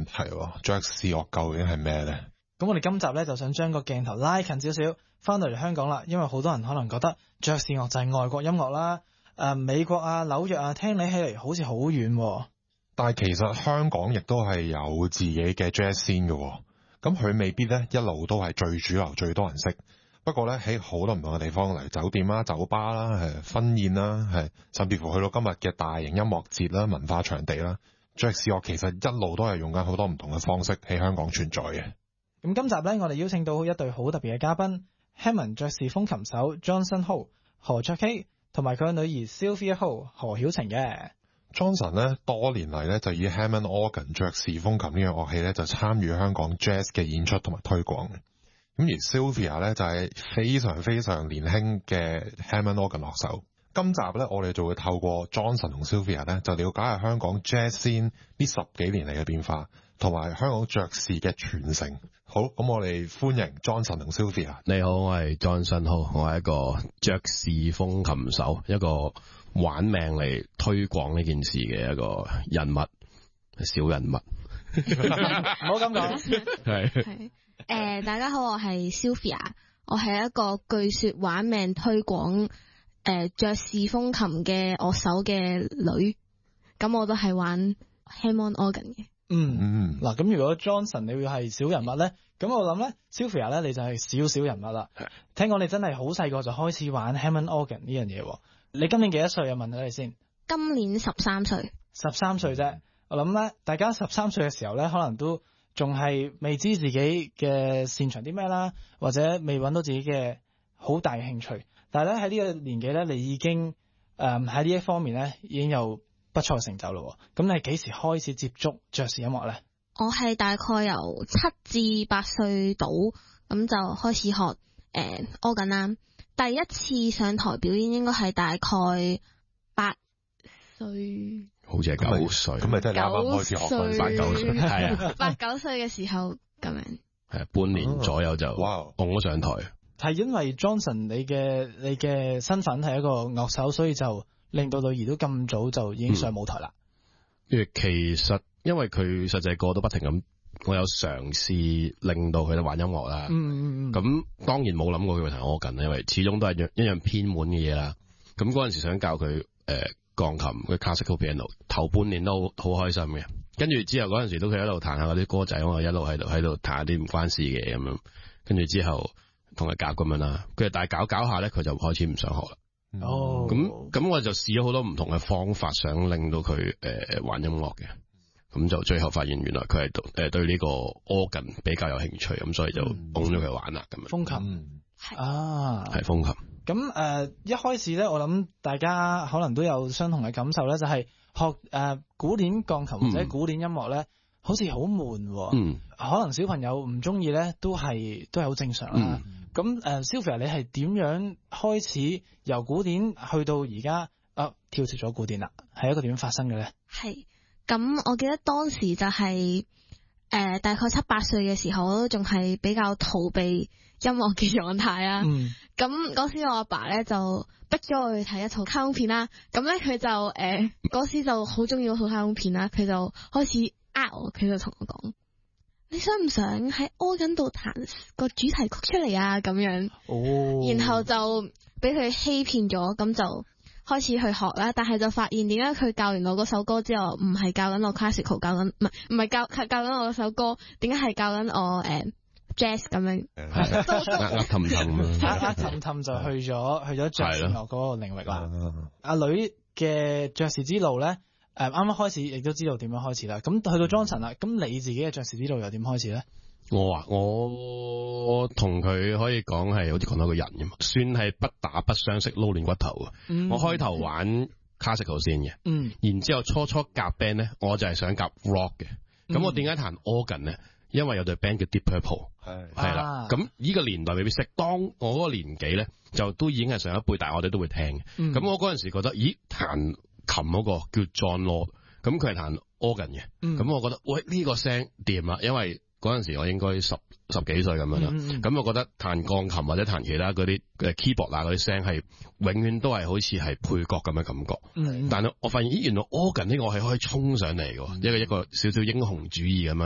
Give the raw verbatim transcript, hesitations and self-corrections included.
係喎，爵士樂究竟係咩咧？ 咁我哋今集咧就想將個鏡頭拉近少少，翻到嚟香港啦，因為好多人可能覺得爵士樂就係外國音樂啦，誒、呃、美國啊紐約啊，聽你起嚟好似好遠。 但係其實香港亦都係有自己嘅 jazz scene 嘅，咁佢未必咧一路都係最主流、最多人識。不過咧喺好多唔同嘅地方，例如酒店啦、酒吧啦、係婚宴啦、係甚至乎去到今日嘅大型音樂節啦、文化場地啦，爵士樂其實一路都係用緊好多唔同嘅方式喺香港存在嘅。 咁今集咧，我哋邀請到一對好特別嘅嘉賓 Hammond 爵士風琴手 Johnson Ho 何卓禧同埋佢嘅女兒 Sylvia Ho 何曉晴嘅。 Johnson 咧多年嚟咧就以 Hammond organ 爵士風琴呢樣樂器咧就參與香港 jazz 嘅演出同埋推廣。咁而 Sylvia 咧就係非常非常年輕嘅 Hammond organ 樂手。今集咧我哋就會透過 Johnson 同 Sylvia 咧就了解下香港 jazz scene 呢十幾年嚟嘅變化，同埋香港爵士嘅傳承。好，咁我哋歡迎 Johnson 同 Sylvia。 你好，我係 Johnson。好，我係一個爵士風琴手，一個玩命嚟推廣呢件事嘅一個人物，小人物。 唔好咁講。 係係誒，大家好，我係 Sylvia，我係一個據說玩命推廣誒爵士風琴嘅樂手嘅女，咁我都係玩 Hammond organ 嘅。 嗯嗯，嗱，咁如果 Johnson 你會係小人物咧，咁我諗咧 Sylvia 咧你就係小小人物啦。聽講你真係好細個就開始玩 Hammond organ 呢樣嘢，你今年幾多歲啊？問下你先。 今年十三歲。十三歲啫，我諗咧，大家十三歲嘅時候咧，可能都仲係未知自己嘅擅長啲咩啦，或者未揾到自己嘅好大興趣。但係咧喺呢個年紀咧，你已經誒喺呢一方面咧已經有不錯嘅成就咯。咁你係幾時開始接觸爵士音樂咧？ 我係大概由七至八歲到咁就開始學誒 organ 啦。第一次上台表演應該係大概八歲， 好似係九歲， 咁咪真係啱啱開始學緊八九歲， 係啊， 八九歲嘅時候咁樣， 係半年左右就哇，拱咗上台。 係因為 Johnson 你嘅你嘅身份係一個樂手，所以就令到女兒都咁早就已經上舞台啦。 因為、嗯、其實因為佢實際個都不停咁，我有嘗試令到佢哋玩音樂啦。嗯嗯嗯。咁當然冇諗過佢會彈 organ，因為始終都係一樣偏門嘅嘢啦。咁嗰陣時想教佢誒鋼琴，佢 classical piano， 頭半年都好開心嘅。跟住之後嗰陣時都佢一路彈下嗰啲歌仔，我一路喺度喺度彈下啲唔關事嘅咁樣。跟住之後同佢夾咁樣啦，佢但係搞搞下咧，佢就開始唔想學啦。哦，咁咁我就試咗好多唔同嘅方法，想令到佢誒、呃、玩音樂嘅。咁就最後發現原來佢係誒對呢個 organ 比較有興趣，咁所以就拱咗佢玩啦咁樣。 風琴係、嗯、啊， 係風琴。 咁誒、呃、一開始咧，我諗大家可能都有相同嘅感受咧，就係、是、學誒、呃、古典鋼琴或者古典音樂咧。嗯好似好悶，嗯，可能小朋友唔中意咧，都係都係好正常啦。咁誒、嗯 uh, Sylvia 你係點樣開始由古典去到而家啊跳脫咗古典啦？係一個點樣發生嘅咧？係咁，我記得當時就係、是、誒、呃、大概七八歲嘅時候，我都仲係比較逃避音樂嘅狀態啦。咁嗰、嗯、時我阿爸咧就逼咗我去睇一套卡通片啦。咁咧佢就誒嗰、呃、時就好中意嗰套卡通片啦。佢就開始。我佢就同我講，你想唔想喺 organ 度彈個主題曲出嚟啊？咁樣，哦，然後就俾佢欺騙咗，咁就開始去學啦。但係就發現點解佢教完我嗰首歌之後，唔係教緊我 classical， 教緊唔係唔係教教緊我嗰首歌，點解係教緊我誒、uh, jazz 咁樣？ 呃呃氹氹呃呃氹氹就去咗去咗爵士樂嗰個領域啦。阿女嘅爵士之路咧。誒，啱啱開始亦都知道點樣開始啦。咁去到 Johnson 啦，咁你自己嘅爵士之路又點開始咧？ 我啊，我同佢可以講係好似講到個人咁，算係不打不相識，撈亂骨頭啊！嗯、我開頭玩 classical 先嘅，嗯，然之後初初夾 band 咧，我就係想夾 rock 嘅。咁、嗯、我點解彈 organ 咧？因為有隊 band 叫 Deep Purple，係係啦。咁呢個年代未必識，當我嗰個年紀咧，就都已經係上一輩，但係我哋都會聽。咁、嗯、我嗰陣時覺得，咦，彈琴嗰個叫 John Lord， 咁佢係彈 organ 嘅，咁、嗯、我覺得喂呢、這個聲掂啦，因為嗰陣時我應該十十幾歲咁樣啦，咁、嗯、我覺得彈鋼琴或者彈其他嗰啲誒 keyboard 啊嗰啲聲係永遠都係好似係配角咁嘅感覺，嗯、但係我發現咦原來 organ 呢個係可以衝上嚟嘅，一個一個少少英雄主義咁樣。